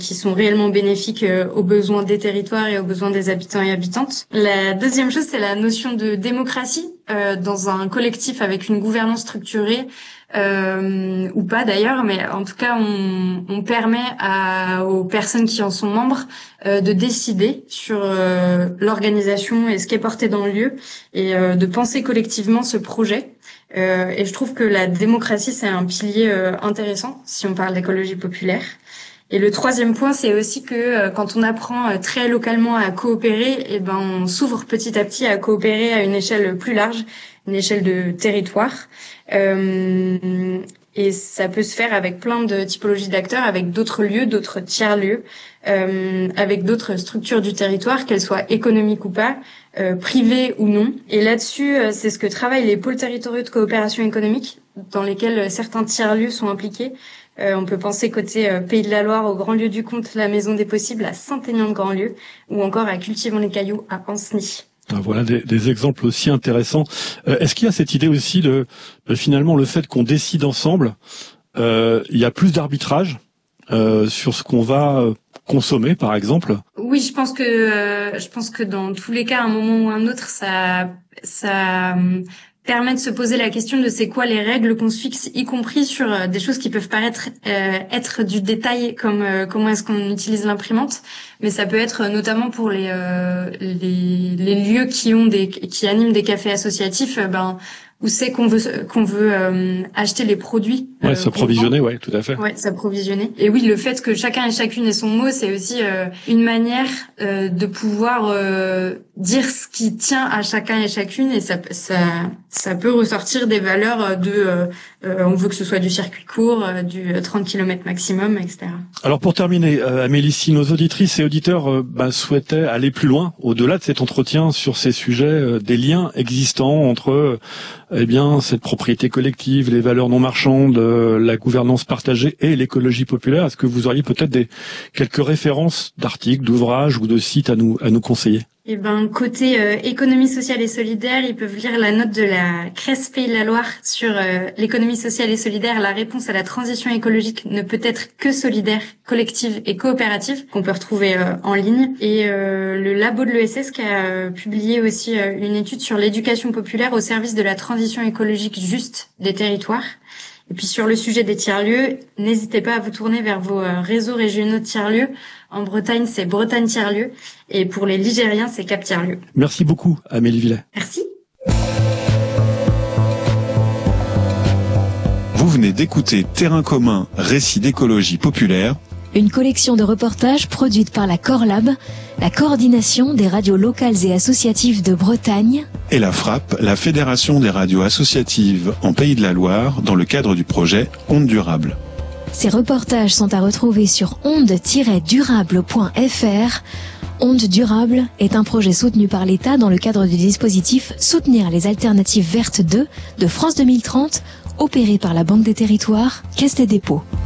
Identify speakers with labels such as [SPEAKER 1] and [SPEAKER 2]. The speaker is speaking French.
[SPEAKER 1] qui sont réellement bénéfiques aux besoins des territoires et aux besoins des habitants et habitantes. La deuxième chose, c'est la notion de démocratie dans un collectif avec une gouvernance structurée, ou pas d'ailleurs, mais en tout cas, on permet aux personnes qui en sont membres de décider sur l'organisation et ce qui est porté dans le lieu et de penser collectivement ce projet. Et je trouve que la démocratie, c'est un pilier intéressant si on parle d'écologie populaire. Et le troisième point, c'est aussi que quand on apprend très localement à coopérer, on s'ouvre petit à petit à coopérer à une échelle plus large, une échelle de territoire. Et ça peut se faire avec plein de typologies d'acteurs, avec d'autres lieux, d'autres tiers-lieux, avec d'autres structures du territoire, qu'elles soient économiques ou pas, privées ou non. Et là-dessus, c'est ce que travaillent les pôles territoriaux de coopération économique, dans lesquels certains tiers-lieux sont impliqués. On peut penser côté Pays de la Loire au Grand Lieu du Comte, la Maison des Possibles à Saint-Aignan-de-Grand-Lieu, ou encore à Cultivons les Cailloux à Ancenis.
[SPEAKER 2] Voilà des exemples aussi intéressants. Est-ce qu'il y a cette idée aussi de finalement le fait qu'on décide ensemble, il y a plus d'arbitrage sur ce qu'on va consommer, par exemple?
[SPEAKER 1] Oui, je pense que dans tous les cas, à un moment ou un autre, ça permet de se poser la question de c'est quoi les règles qu'on se fixe, y compris sur des choses qui peuvent paraître être du détail, comme comment est-ce qu'on utilise l'imprimante, mais ça peut être notamment pour les lieux qui animent des cafés associatifs, où c'est qu'on veut acheter les produits.
[SPEAKER 2] S'approvisionner, tout à fait.
[SPEAKER 1] S'approvisionner. Et oui, le fait que chacun et chacune ait son mot, c'est aussi une manière de pouvoir dire ce qui tient à chacun et chacune, et ça peut ressortir des valeurs on veut que ce soit du circuit court, du 30 km maximum, etc.
[SPEAKER 2] Alors pour terminer, Amélie, si nos auditrices et auditeurs souhaitaient aller plus loin, au-delà de cet entretien sur ces sujets, des liens existants entre cette propriété collective, les valeurs non marchandes, la gouvernance partagée et l'écologie populaire, est-ce que vous auriez peut-être quelques références d'articles, d'ouvrages ou de sites à nous conseiller?
[SPEAKER 1] Côté économie sociale et solidaire, ils peuvent lire la note de la CRES Pays de la Loire sur l'économie sociale et solidaire. La réponse à la transition écologique ne peut être que solidaire, collective et coopérative, qu'on peut retrouver en ligne. Et le labo de l'ESS qui a publié aussi une étude sur l'éducation populaire au service de la transition écologique juste des territoires. Et puis sur le sujet des tiers-lieux, n'hésitez pas à vous tourner vers vos réseaux régionaux de tiers-lieux. En Bretagne, c'est Bretagne tiers-lieux. Et pour les Ligériens, c'est Cap tiers-lieux.
[SPEAKER 2] Merci beaucoup, Amélie Villet.
[SPEAKER 1] Merci.
[SPEAKER 3] Vous venez d'écouter Terrain commun, récit d'écologie populaire.
[SPEAKER 4] Une collection de reportages produite par la Corlab, la coordination des radios locales et associatives de Bretagne,
[SPEAKER 3] et la FRAP, la Fédération des radios associatives en Pays de la Loire, dans le cadre du projet Ondes Durables.
[SPEAKER 4] Ces reportages sont à retrouver sur ondes-durable.fr. Ondes Durables est un projet soutenu par l'État dans le cadre du dispositif Soutenir les alternatives vertes 2 de France 2030, opéré par la Banque des Territoires, Caisse des dépôts.